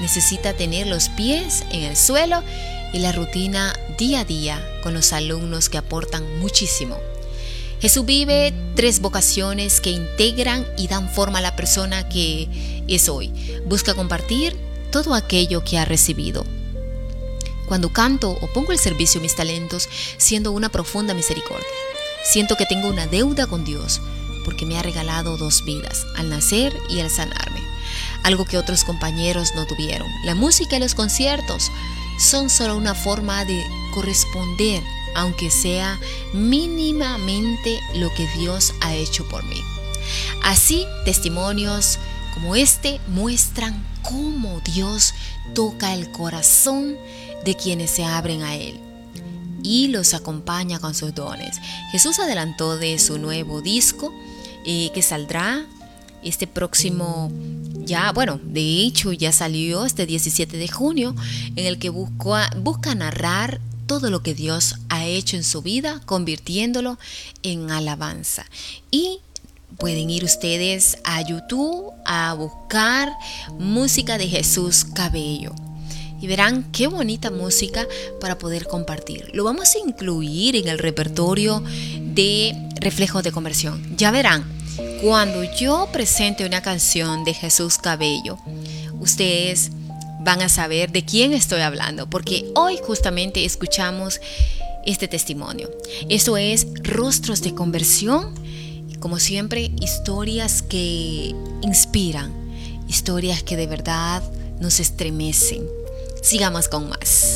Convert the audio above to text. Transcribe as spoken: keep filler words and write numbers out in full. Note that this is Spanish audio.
necesita tener los pies en el suelo y la rutina día a día con los alumnos que aportan muchísimo. Jesús vive tres vocaciones que integran y dan forma a la persona que es hoy. Busca compartir todo aquello que ha recibido. Cuando canto o pongo al servicio mis talentos, siento una profunda misericordia. Siento que tengo una deuda con Dios porque me ha regalado dos vidas, al nacer y al sanarme. Algo que otros compañeros no tuvieron. La música y los conciertos son solo una forma de corresponder, aunque sea mínimamente, lo que Dios ha hecho por mí. Así, testimonios como este muestran cómo Dios toca el corazón de quienes se abren a Él y los acompaña con sus dones. Jesús adelantó de su nuevo disco eh, que saldrá este próximo, ya bueno, de hecho ya salió este diecisiete de junio, en el que busca, busca narrar todo lo que Dios ha hecho en su vida, convirtiéndolo en alabanza. Y pueden ir ustedes a YouTube a buscar música de Jesús Cabello y verán qué bonita música para poder compartir. Lo vamos a incluir en el repertorio de Reflejos de Conversión. Ya verán, cuando yo presente una canción de Jesús Cabello, ustedes van a saber de quién estoy hablando, porque hoy justamente escuchamos este testimonio. Eso es Rostros de Conversión. Como siempre, historias que inspiran, historias que de verdad nos estremecen. Sigamos con más.